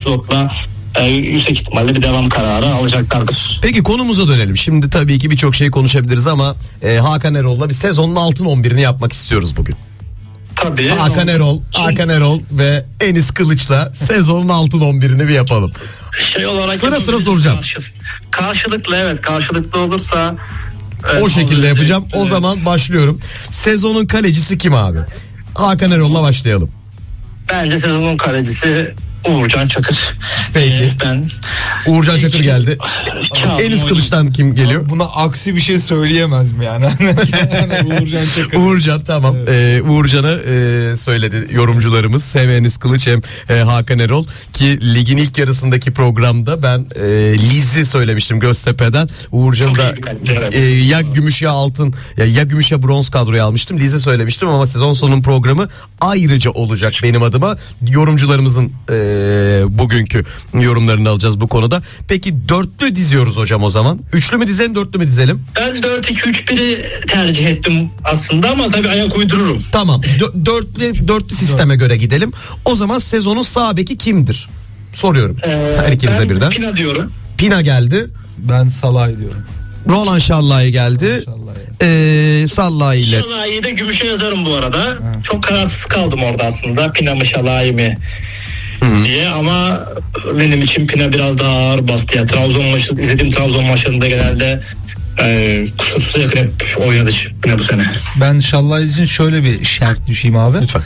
slotla yüksek ihtimalle bir devam kararı alacaklardır. Peki konumuza dönelim. Şimdi tabii ki birçok şey konuşabiliriz ama Hakan Erol'la bir sezonun altın 11'ini yapmak istiyoruz bugün. Tabii. Hakan Erol ve Enis Kılıç'la sezonun altın 11'ini bir yapalım. Olarak sıra soracağım. Karşılıklı olursa o şekilde yapacağım. O zaman başlıyorum. Sezonun kalecisi kim abi? Hakan Erol'la başlayalım. Bence sezonun kalecisi Uğurcan Çakır. Peki. Uğurcan Çakır geldi. Enis Kılıç'tan kim geliyor? Buna aksi bir şey söyleyemez mi yani? Uğurcan Çakır. Uğurcan, tamam. Evet. Uğurcan'ı söyledi yorumcularımız. Hem Enis Kılıç hem Hakan Erol. Ki ligin ilk yarısındaki programda ben Liz'i söylemiştim Göztepe'den. Uğurcan'ı da ya gümüş ya altın ya gümüş ya bronz kadroya almıştım. Liz'i söylemiştim ama sezon sonunun programı ayrıca olacak benim adıma. Yorumcularımızın bugünkü yorumlarını alacağız bu konuda. Peki dörtlü diziyoruz hocam o zaman. Üçlü mü dizelim, dörtlü mü dizelim? Ben 4-2-3-1'i tercih ettim aslında ama tabii ayak uydururum. Tamam. Dörtlü sisteme göre gidelim. O zaman sezonun sağ beki kimdir? Soruyorum. Her ikinize birden. Pina diyorum. Pina geldi. Ben Salah'ı diyorum. Roland Şallay geldi. Şallay ile. Şallay'ı da gümüşe yazarım bu arada. Çok kararsız kaldım orada aslında. Pina mı Şallay mı diye ama benim için Pina biraz daha ağır bastı. Yani izlediğim Trabzon maçlarında genelde kusursuza yakın hep oynadı Pina bu sene. Ben Şallay için şöyle bir şart düşeyim abi. Lütfen.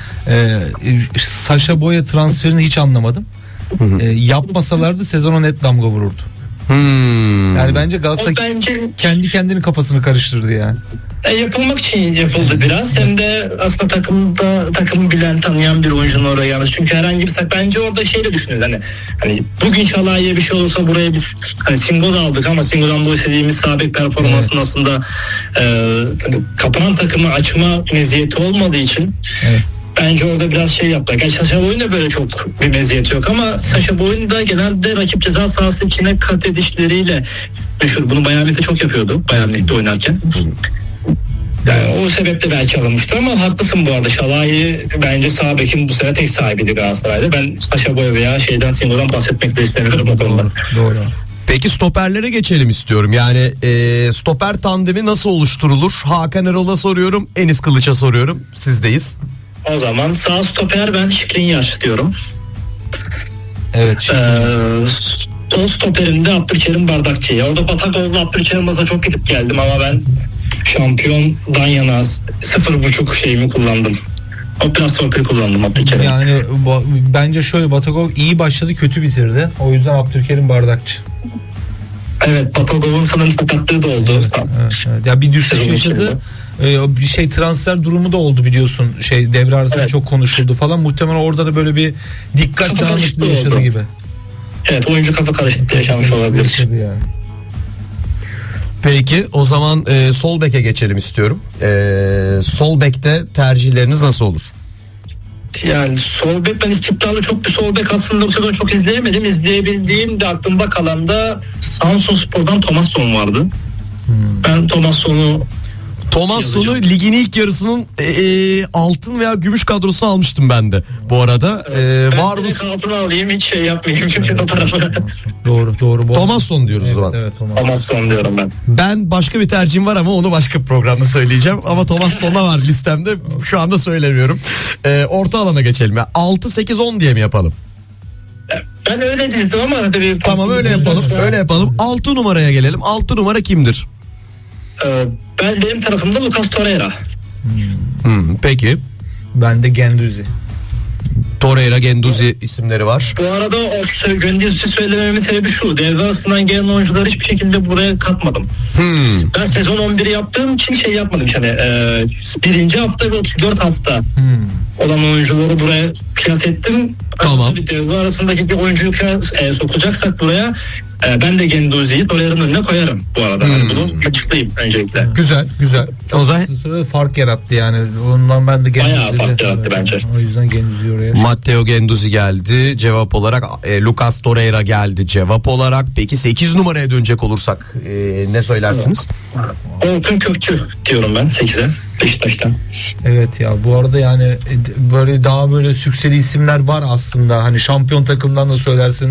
Sacha Boey transferini hiç anlamadım. Yapmasalardı sezona net damga vururdu. Yani bence Galatasaray kendi kendinin kafasını karıştırdı yani. Yapılmak için yapıldı biraz. Hem de aslında takımı bilen, tanıyan bir oyuncunun oraya gelmesi. Çünkü herhangi bir bence orada şey de düşünüyoruz. Hani bugün Şallay'a bir şey olursa buraya biz Singo'da aldık ama Singo'dan bu istediğimiz sabit performansın aslında kapanan takımı açma meziyeti olmadığı için bence orada biraz şey yaptılar. Gerçi Sacha Boey'un da böyle çok bir meziyeti yok ama Sacha Boey'un da genelde rakip ceza sahası içine kat edişleriyle meşhur. Bunu Bayern Münih'te çok yapıyordu. Bayern Münih'te oynarken. Yani o sebeple belki alınmıştı ama haklısın bu arada. Şallay'ı bence sağ bekin bu sene tek sahibiydi Galatasaray'da. Ben Sacha Boey veya Singo'dan bahsetmek de istemiyorum o konuda. Doğru. Peki stoperlere geçelim istiyorum. Yani stoper tandemi nasıl oluşturulur? Hakan Erol'a soruyorum, Enis Kılıç'a soruyorum. Sizdeyiz. O zaman sağ stoper ben Skriniar diyorum. Evet. Sol stoperimde Abdülkerim Bardakçı. Orada Batagov'la Abdülkerim Baz'a çok gidip geldim ama ben şampiyondan yana 0.5 şeyimi kullandım. Operasyon kullandım Abdülkerim. Yani bence şöyle, Batagov iyi başladı, kötü bitirdi. O yüzden Abdülkerim Bardakçı. Evet, Batagov'un sanırım sakatlığı da oldu. Evet. Ya bir düşüş yaşadı. Bir transfer durumu da oldu biliyorsun. Devre arasında çok konuşuldu falan. Muhtemelen orada da böyle bir dikkat dağınıklığı yaşadı gibi. Evet, oyuncu kafa karışıklığı yaşamış olabilir. Yani. Peki o zaman sol beke geçelim istiyorum. Sol bekte tercihleriniz nasıl olur? Yani sol bek, ben istikrarlı çok bir sol bek aslında bu sezon çok izleyemedim. İzleyebildiğim de aklımda kalan da Samsunspor'dan Thomasson vardı. Ben Thomasson'u ligin ilk yarısının altın veya gümüş kadrosunu almıştım ben de bu arada. Ben var mı? Altına alayım, hiç şey yapmayayım çünkü o tarafı. Doğru. Thomasson diyoruz o zaman. Evet, Thomasson diyorum ben. Ben başka bir tercihim var ama onu başka bir programda söyleyeceğim. Ama Thomasson'da var listemde. Şu anda söylemiyorum. Orta alana geçelim. 6-8-10 diye mi yapalım? Ben öyle dizdim ama tabii. Tamam, öyle yapalım. 6 numaraya gelelim. 6 numara kimdir? Benim tarafımda Lucas Torreira. Peki. Ben de Guendouzi. Torreira, Guendouzi isimleri var. Bu arada o Guendouzi söylememin sebebi şu: devre arasından gelen oyuncuları hiçbir şekilde buraya katmadım. Ben sezon 11'i yaptığım için şey yapmadım. Yani birinci hafta ve 34 hafta olan oyuncuları buraya kıyas ettim. Tamam. Devre arasındaki bir oyuncuyu sokulacaksak buraya ben de Guendouzi'yi Torreira'nın önüne koyarım bu arada. Bunu açıklayayım öncelikle. Güzel. O zaman fark yarattı yani. Ondan ben de Guendouzi'yi. Bayağı fark yarattı bence. O yüzden Guendouzi'yi oraya. Matteo Guendouzi geldi cevap olarak. Lucas Torreira geldi cevap olarak. Peki 8 numaraya dönecek olursak ne söylersiniz? Orkun Kökçü diyorum ben 8'e. Beşiktaş'tan. Evet ya, bu arada yani böyle daha böyle sükseli isimler var aslında. Hani şampiyon takımdan da söylersin.